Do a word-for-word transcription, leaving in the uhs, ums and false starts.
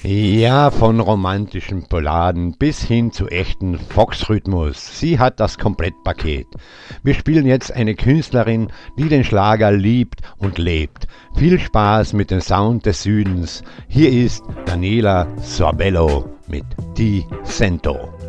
Ja, von romantischen Balladen bis hin zu echten Foxrhythmus. Sie hat das Komplettpaket. Wir spielen jetzt eine Künstlerin, die den Schlager liebt und lebt. Viel Spaß mit dem Sound des Südens. Hier ist Daniela Sorbello mit Di Sento.